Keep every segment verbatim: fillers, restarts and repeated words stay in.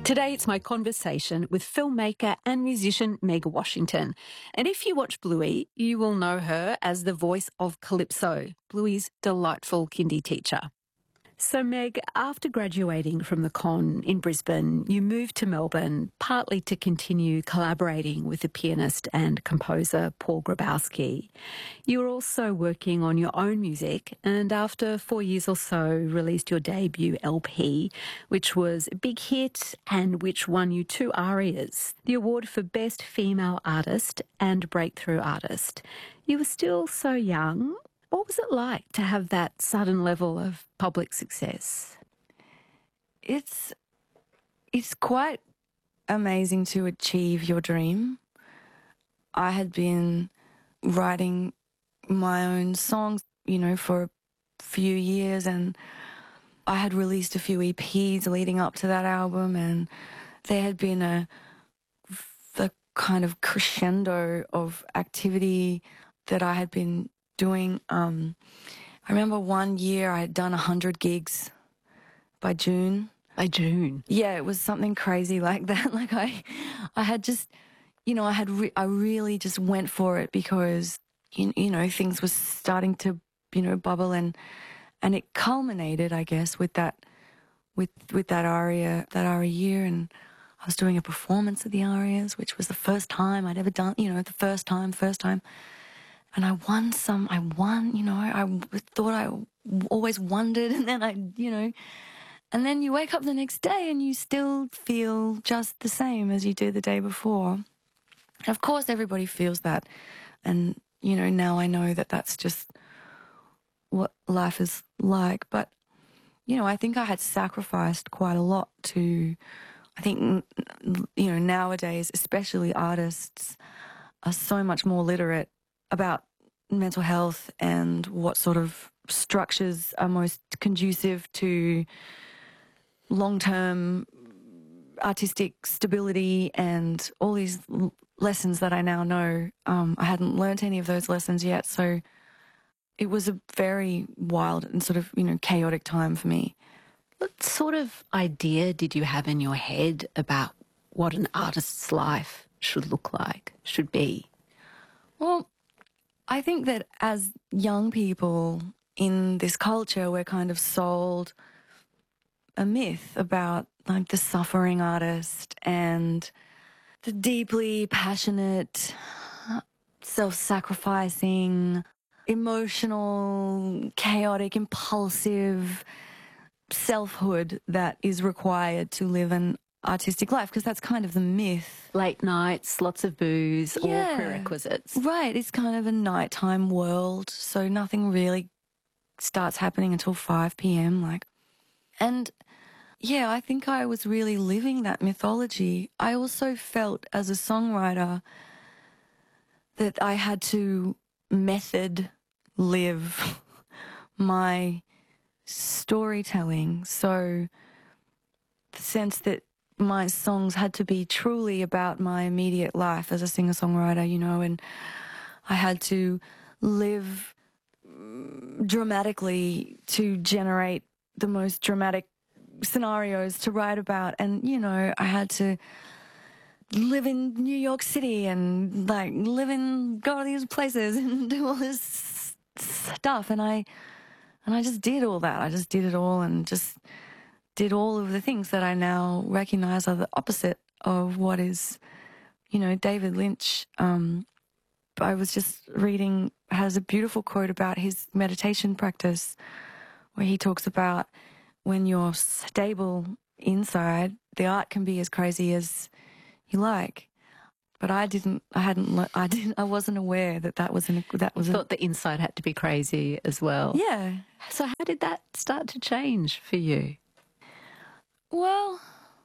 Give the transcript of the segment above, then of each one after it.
Today it's my conversation with filmmaker and musician Meg Washington. And if you watch Bluey, you will know her as the voice of Calypso, Bluey's delightful kindy teacher. So Meg, after graduating from the Con in Brisbane, you moved to Melbourne partly to continue collaborating with the pianist and composer Paul Grabowski. You were also working on your own music and after four years or so released your debut L P, which was a big hit and which won you two ARIAs, the award for Best Female Artist and Breakthrough Artist. You were still so young. What was it like to have that sudden level of public success? It's it's quite amazing to achieve your dream. I had been writing my own songs, you know, for a few years, and I had released a few E Ps leading up to that album, and there had been a the kind of crescendo of activity that I had been doing. Um, I remember one year I had done one hundred gigs by June. By June? Yeah, it was something crazy like that. Like I, I had just, you know, I had, re- I really just went for it because, you, you know, things were starting to, you know, bubble, and, and it culminated, I guess, with that, with, with that aria, that aria year. And I was doing a performance of the arias, which was the first time I'd ever done, you know, the first time, first time. And I won some, I won, you know, I thought I always wondered, and then I, you know, and then you wake up the next day and you still feel just the same as you did the day before. And of course, everybody feels that. And, you know, now I know that that's just what life is like. But, you know, I think I had sacrificed quite a lot to, I think, you know, nowadays, especially artists are so much more literate about mental health and what sort of structures are most conducive to long-term artistic stability and all these l- lessons that I now know. Um, I hadn't learnt any of those lessons yet, so it was a very wild and sort of, you know, chaotic time for me. What sort of idea did you have in your head about what an artist's life should look like, should be? Well, I think that as young people in this culture, we're kind of sold a myth about like the suffering artist and the deeply passionate, self-sacrificing, emotional, chaotic, impulsive selfhood that is required to live an artistic life, because that's kind of the myth. Late nights, lots of booze, Yeah. all prerequisites. Right, it's kind of a nighttime world, so nothing really starts happening until five p.m. like. And yeah, I think I was really living that mythology. I also felt as a songwriter that I had to method live my storytelling. So the sense that my songs had to be truly about my immediate life as a singer-songwriter, you know, and I had to live dramatically to generate the most dramatic scenarios to write about. And, you know, I had to live in New York City and, like, live in, go to these places and do all this stuff. And I, and I just did all that. I just did it all and just did all of the things that I now recognize are the opposite of what is, you know, David Lynch. Um, I was just reading, has a beautiful quote about his meditation practice where he talks about when you're stable inside, the art can be as crazy as you like. But I didn't, I hadn't, le- I didn't, I wasn't aware that that was, an, that was You a, thought the inside had to be crazy as well. yeah. So how did that start to change for you? Well,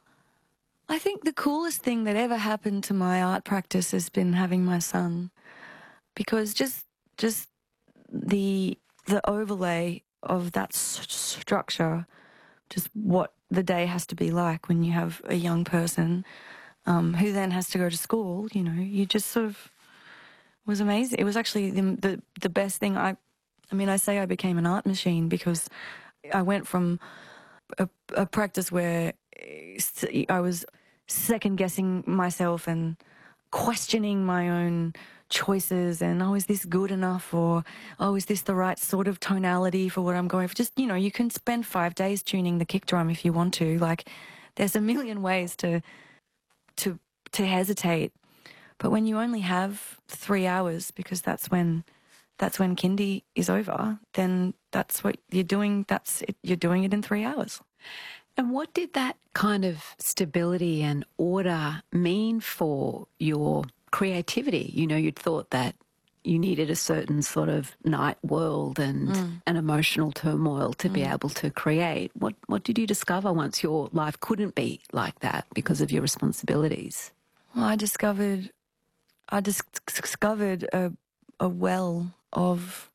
I think the coolest thing that ever happened to my art practice has been having my son, because just just the the overlay of that s- structure, just what the day has to be like when you have a young person um, who then has to go to school. You know, you just sort of was amazing. It was actually the the, the best thing. I, I mean, I say I became an art machine because I went from a, a practice where I was second guessing myself and questioning my own choices and, oh, is this good enough? Or, oh, is this the right sort of tonality for what I'm going for? Just, you know, you can spend five days tuning the kick drum if you want to. Like, there's a million ways to, to, to hesitate. But when you only have three hours, because that's when, that's when kindy is over, then that's what you're doing. That's it. You're doing it in three hours. And what did that kind of stability and order mean for your creativity? You know, you'd thought that you needed a certain sort of night world and mm. an emotional turmoil to mm. be able to create. What what did you discover once your life couldn't be like that because of your responsibilities? Well, I discovered, I dis- discovered a, a well of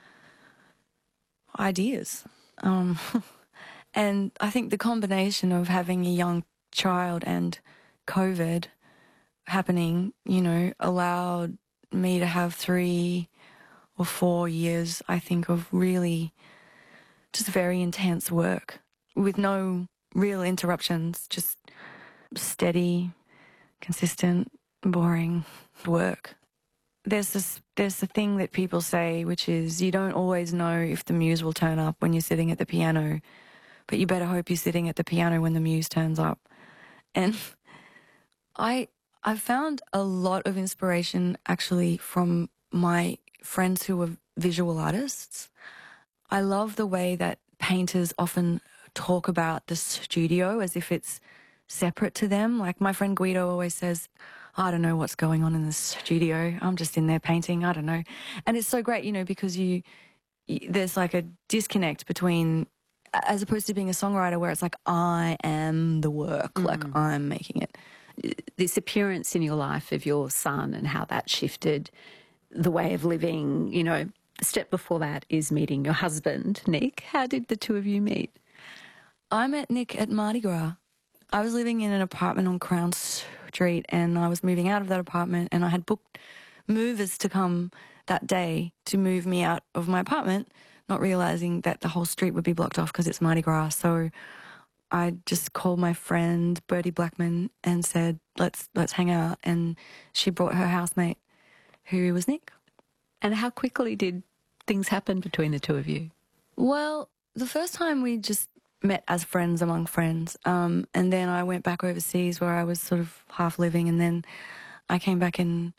ideas. Um And I think the combination of having a young child and COVID happening, you know, allowed me to have three or four years, I think, of really just very intense work with no real interruptions, just steady, consistent, boring work. There's this, there's the thing that people say, which is you don't always know if the muse will turn up when you're sitting at the piano, but you better hope you're sitting at the piano when the muse turns up. And I I found a lot of inspiration actually from my friends who are visual artists. I love the way that painters often talk about the studio as if it's separate to them. Like my friend Guido always says, I don't know what's going on in the studio. I'm just in there painting. I don't know. And it's so great, you know, because you, you there's like a disconnect between, as opposed to being a songwriter where it's like, I am the work, mm. like I'm making it. This appearance in your life of your son and how that shifted the way of living, you know, the step before that is meeting your husband, Nick. How did the two of you meet? I met Nick at Mardi Gras. I was living in an apartment on Crown Street and I was moving out of that apartment and I had booked movers to come that day to move me out of my apartment, not realising that the whole street would be blocked off because it's Mardi Gras. So I just called my friend Bertie Blackman and said, let's let's hang out. And she brought her housemate, who was Nick. And how quickly did things happen between the two of you? Well, the first time we just met as friends among friends. Um, and then I went back overseas where I was sort of half living. And then I came back and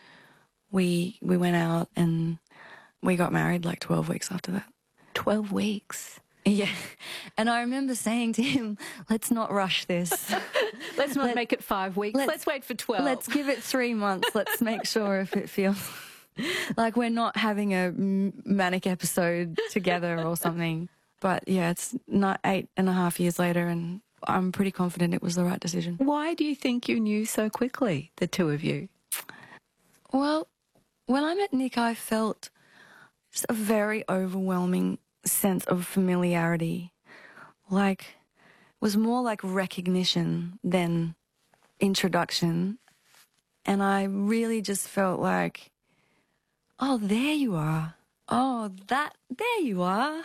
we we went out and we got married like twelve weeks after that. twelve weeks? Yeah. And I remember saying to him, let's not rush this. Let's not Let, make it five weeks. Let's, let's wait for twelve. Let's give it three months. Let's make sure if it feels like we're not having a manic episode together or something. But yeah, it's not eight and a half years later and I'm pretty confident it was the right decision. Why do you think you knew so quickly, the two of you? Well, when I met Nick, I felt just a very overwhelming sense of familiarity. Like, it was more like recognition than introduction. And I really just felt like, oh, there you are. Oh, that, there you are.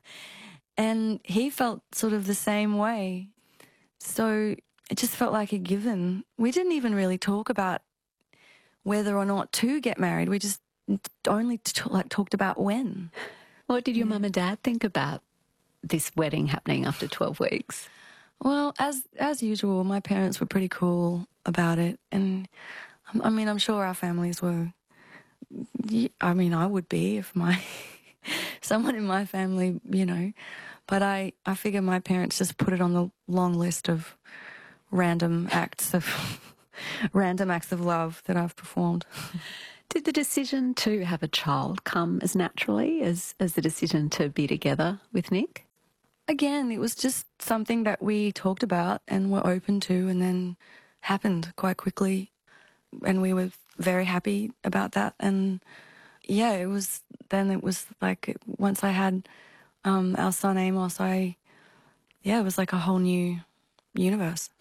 And he felt sort of the same way. So it just felt like a given. We didn't even really talk about whether or not to get married. We just only t- like talked about when. What did your yeah. mum and dad think about this wedding happening after twelve weeks? Well, as as usual, my parents were pretty cool about it. And, I mean, I'm sure our families were. I mean, I would be if my someone in my family, you know. But I, I figure my parents just put it on the long list of random acts of random acts of love that I've performed. Did the decision to have a child come as naturally as, as the decision to be together with Nick? Again, it was just something that we talked about and were open to and then happened quite quickly. And we were very happy about that. And yeah, it was, then it was like, once I had um, our son Amos, I, yeah, it was like a whole new universe.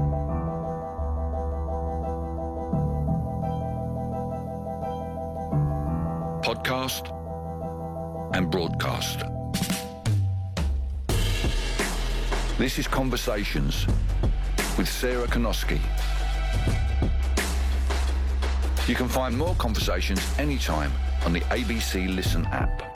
Podcast and broadcast. This is Conversations with Sarah Konoski. You can find more conversations anytime on the A B C Listen app.